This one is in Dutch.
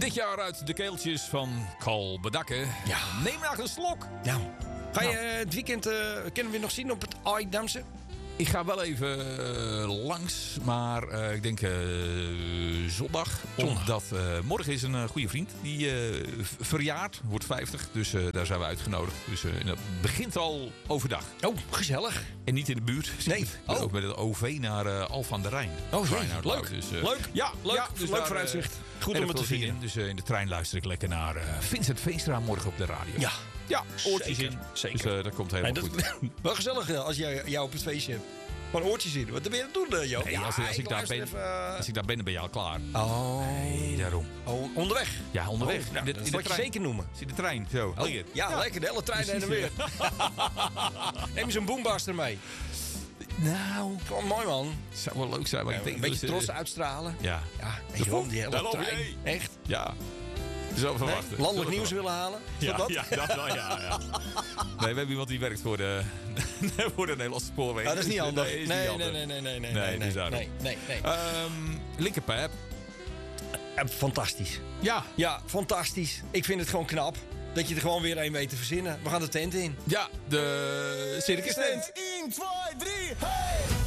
Dit jaar uit de keeltjes van Carl Bedakke. Ja. Neem nou een slok. Ja. Ga je het weekend, kunnen we nog zien op het Aidamse? Ik ga wel even langs, maar ik denk zondag. Omdat morgen is een goede vriend die verjaart, wordt 50. Dus daar zijn we uitgenodigd. Dus dat begint al overdag. Oh, gezellig. En niet in de buurt. Nee. Oh. Ook met het OV naar Alphen aan de Rijn. Oh, jee. Trein uit Leuk. Luik. Dus, Leuk. Ja, Leuk. ja, dus leuk daar, vooruitzicht. Goed en om het te veel zin vieren. in. Dus in de trein luister ik lekker naar Vincent Veenstra morgen op de radio. Ja. Ja, oortjes Zeker, in. zeker. Dus dat komt helemaal Nee, goed. Wel gezellig als jij jou op het feestje hebt. Gewoon oortjes in. Wat ben je aan het doen, Joop? Nee, als ik daar ben, als ik daar ben, dan ben je al klaar. Oh. Nee, daarom. Oh, onderweg. Ja, onderweg. Oh, nou, in dat de zal ik je trein. zeker noemen. Zie de trein, zo. Oh, ja, lekker. De hele trein heen en weer. Neem je zo'n boombaster mee. Nou, Gewoon mooi, man. zou wel leuk zijn. Maar ik denk Een beetje dat trots uitstralen. Ja. Ja, weet je wel, die hele Daar loop trein. je. Echt? Ja. Zo Nee? verwachten. Landelijk nieuws willen halen? Is Ja, dat dat? ja, dat wel, ja. Nee, we hebben iemand die werkt voor de Nederlandse spoorwegen. Ah, dat is niet handig. Nee, is Nee, niet handig. nee. dus daarom. Nee. Linkerpijp. Fantastisch. Ja. Ja, fantastisch. Ik vind het gewoon knap dat je er gewoon weer een weet te verzinnen. We gaan de tent in. Ja, de circus tent. 1, 2, 3, hey!